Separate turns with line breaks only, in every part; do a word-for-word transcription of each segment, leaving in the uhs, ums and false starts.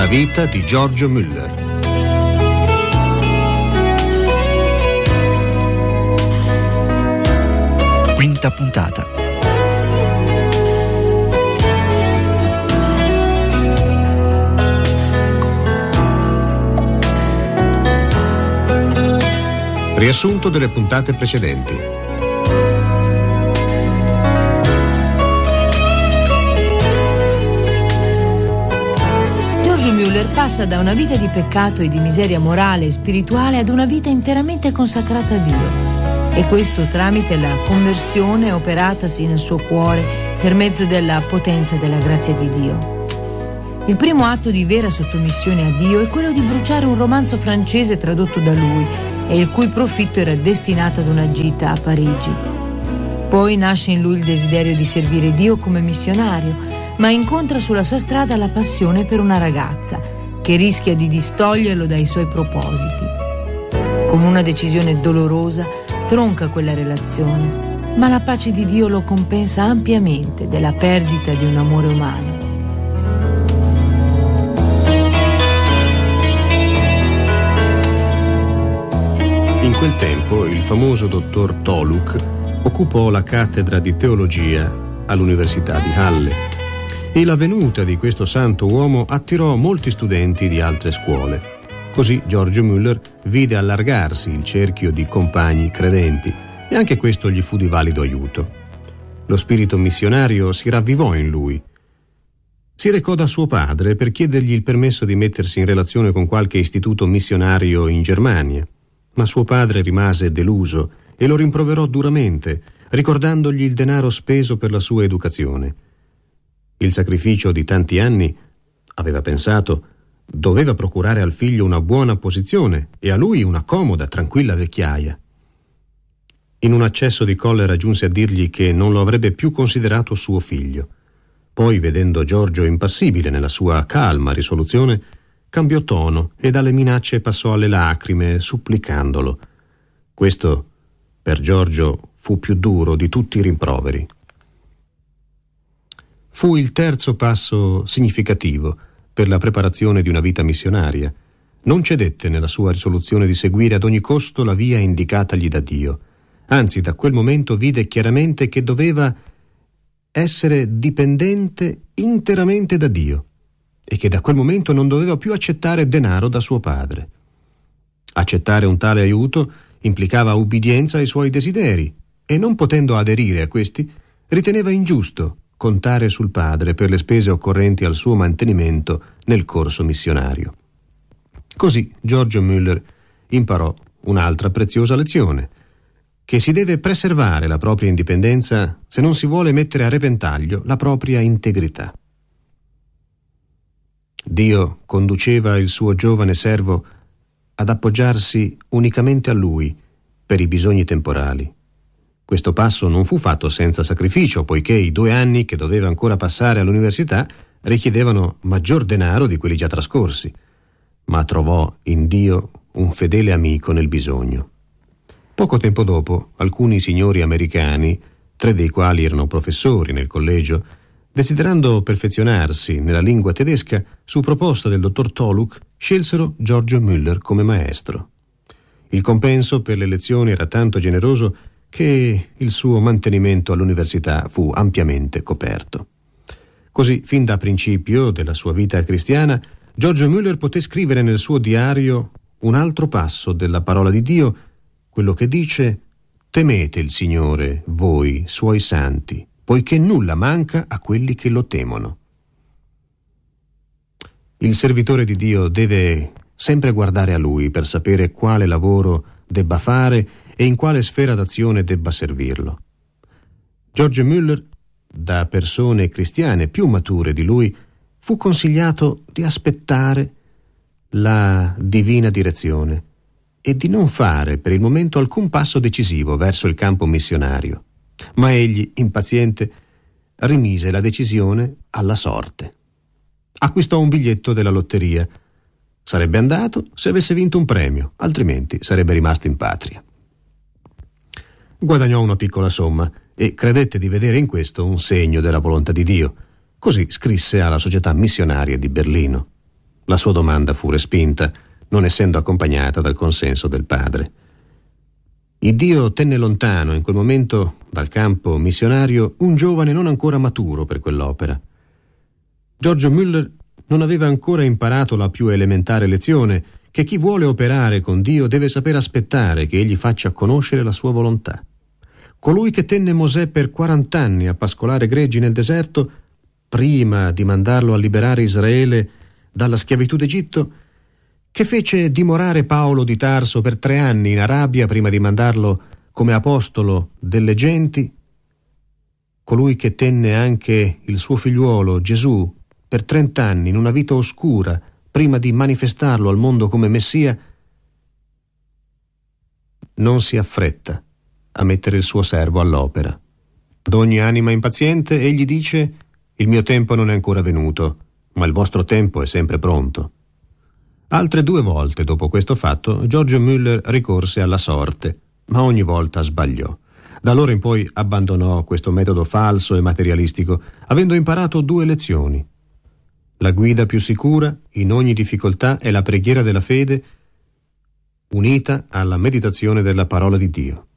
La vita di Giorgio Müller.
Quinta puntata.
Riassunto delle puntate precedenti.
Giorgio Müller passa da una vita di peccato e di miseria morale e spirituale ad una vita interamente consacrata a Dio, e questo tramite la conversione operatasi nel suo cuore per mezzo della potenza della grazia di Dio. Il primo atto di vera sottomissione a Dio è quello di bruciare un romanzo francese tradotto da lui e il cui profitto era destinato ad una gita a Parigi. Poi nasce in lui il desiderio di servire Dio come missionario, ma incontra sulla sua strada la passione per una ragazza che rischia di distoglierlo dai suoi propositi. Con una decisione dolorosa tronca quella relazione, ma la pace di Dio lo compensa ampiamente della perdita di un amore umano.
In quel tempo il famoso dottor Toluk occupò la cattedra di teologia all'Università di Halle e la venuta di questo santo uomo attirò molti studenti di altre scuole. Così Giorgio Müller vide allargarsi il cerchio di compagni credenti e anche questo gli fu di valido aiuto. Lo spirito missionario si ravvivò in lui. Si recò da suo padre per chiedergli il permesso di mettersi in relazione con qualche istituto missionario in Germania. Ma suo padre rimase deluso e lo rimproverò duramente, ricordandogli il denaro speso per la sua educazione. Il sacrificio di tanti anni, aveva pensato, doveva procurare al figlio una buona posizione e a lui una comoda, tranquilla vecchiaia. In un accesso di collera giunse a dirgli che non lo avrebbe più considerato suo figlio. Poi, vedendo Giorgio impassibile nella sua calma risoluzione, cambiò tono e dalle minacce passò alle lacrime, supplicandolo. Questo, per Giorgio, fu più duro di tutti i rimproveri. Fu il terzo passo significativo per la preparazione di una vita missionaria. Non cedette nella sua risoluzione di seguire ad ogni costo la via indicatagli da Dio. Anzi, da quel momento vide chiaramente che doveva essere dipendente interamente da Dio e che da quel momento non doveva più accettare denaro da suo padre. Accettare un tale aiuto implicava ubbidienza ai suoi desideri e, non potendo aderire a questi, riteneva ingiusto contare sul padre per le spese occorrenti al suo mantenimento nel corso missionario. Così Giorgio Müller imparò un'altra preziosa lezione, che si deve preservare la propria indipendenza se non si vuole mettere a repentaglio la propria integrità. Dio conduceva il suo giovane servo ad appoggiarsi unicamente a lui per i bisogni temporali. Questo passo non fu fatto senza sacrificio, poiché i due anni che doveva ancora passare all'università richiedevano maggior denaro di quelli già trascorsi, ma trovò in Dio un fedele amico nel bisogno. Poco tempo dopo, alcuni signori americani, tre dei quali erano professori nel collegio, desiderando perfezionarsi nella lingua tedesca, su proposta del dottor Toluk, scelsero Giorgio Müller come maestro. Il compenso per le lezioni era tanto generoso che il suo mantenimento all'università fu ampiamente coperto. Così, fin da principio della sua vita cristiana, Giorgio Müller poté scrivere nel suo diario un altro passo della parola di Dio, quello che dice: «Temete il Signore, voi, suoi santi, poiché nulla manca a quelli che lo temono». Il servitore di Dio deve sempre guardare a Lui per sapere quale lavoro debba fare e in quale sfera d'azione debba servirlo. Giorgio Müller, da persone cristiane più mature di lui, fu consigliato di aspettare la divina direzione e di non fare per il momento alcun passo decisivo verso il campo missionario. Ma egli, impaziente, rimise la decisione alla sorte. Acquistò un biglietto della lotteria. Sarebbe andato se avesse vinto un premio, altrimenti sarebbe rimasto in patria. Guadagnò una piccola somma e credette di vedere in questo un segno della volontà di Dio. Così scrisse alla Società Missionaria di Berlino. La sua domanda fu respinta, non essendo accompagnata dal consenso del padre. Il Dio tenne lontano in quel momento dal campo missionario un giovane non ancora maturo per quell'opera. Giorgio Müller non aveva ancora imparato la più elementare lezione che chi vuole operare con Dio deve saper aspettare che egli faccia conoscere la sua volontà. Colui che tenne Mosè per quarant'anni a pascolare greggi nel deserto, prima di mandarlo a liberare Israele dalla schiavitù d'Egitto, che fece dimorare Paolo di Tarso per tre anni in Arabia prima di mandarlo come apostolo delle genti, colui che tenne anche il suo figliuolo Gesù per trent'anni in una vita oscura prima di manifestarlo al mondo come Messia, non si affretta a mettere il suo servo all'opera. D'ogni anima impaziente egli dice: il mio tempo non è ancora venuto, ma il vostro tempo è sempre pronto. Altre due volte dopo questo fatto Giorgio Müller ricorse alla sorte, ma ogni volta sbagliò. Da allora in poi abbandonò questo metodo falso e materialistico, avendo imparato due lezioni. La guida più sicura in ogni difficoltà è la preghiera della fede unita alla meditazione della parola di Dio.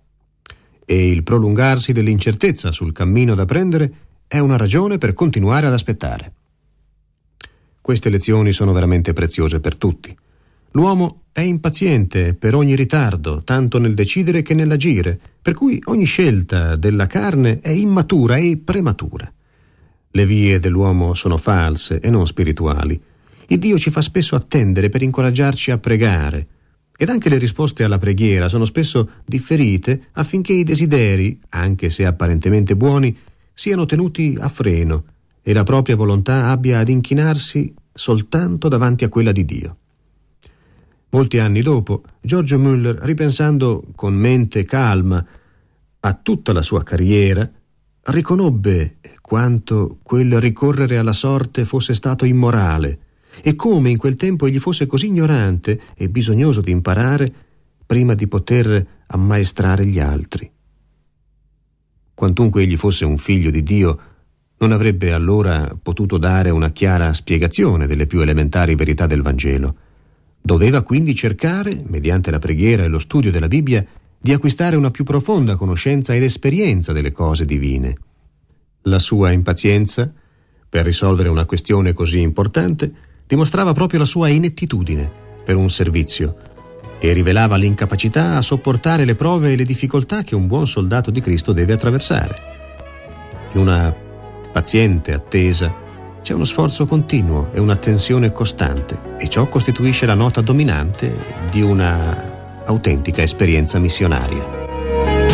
E il prolungarsi dell'incertezza sul cammino da prendere è una ragione per continuare ad aspettare. Queste lezioni sono veramente preziose per tutti. L'uomo è impaziente per ogni ritardo, tanto nel decidere che nell'agire, per cui ogni scelta della carne è immatura e prematura. Le vie dell'uomo sono false e non spirituali. Il Dio ci fa spesso attendere per incoraggiarci a pregare, ed anche le risposte alla preghiera sono spesso differite affinché i desideri, anche se apparentemente buoni, siano tenuti a freno e la propria volontà abbia ad inchinarsi soltanto davanti a quella di Dio. Molti anni dopo, Giorgio Müller, ripensando con mente calma a tutta la sua carriera, riconobbe quanto quel ricorrere alla sorte fosse stato immorale e come in quel tempo egli fosse così ignorante e bisognoso di imparare prima di poter ammaestrare gli altri. Quantunque egli fosse un figlio di Dio, non avrebbe allora potuto dare una chiara spiegazione delle più elementari verità del Vangelo. Doveva quindi cercare, mediante la preghiera e lo studio della Bibbia, di acquistare una più profonda conoscenza ed esperienza delle cose divine. La sua impazienza per risolvere una questione così importante dimostrava proprio la sua inettitudine per un servizio e rivelava l'incapacità a sopportare le prove e le difficoltà che un buon soldato di Cristo deve attraversare. In una paziente attesa c'è uno sforzo continuo e un'attenzione costante, e ciò costituisce la nota dominante di una autentica esperienza missionaria.